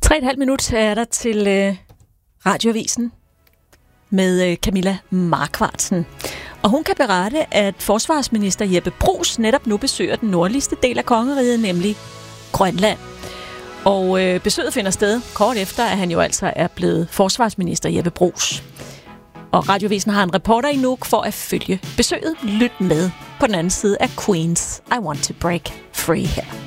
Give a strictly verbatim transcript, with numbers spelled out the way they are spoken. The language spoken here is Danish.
Tre og et halvt minut er der til øh, Radioavisen med øh, Camilla Markvartsen. Og hun kan berette, at forsvarsminister Jeppe Bruus netop nu besøger den nordligste del af kongeriget, nemlig Grønland. Og øh, besøget finder sted kort efter, at han jo altså er blevet forsvarsminister Jeppe Bruus. Og Radioavisen har en reporter i Nuuk for at følge besøget. Lyt med på den anden side af Queens I Want to Break Free her.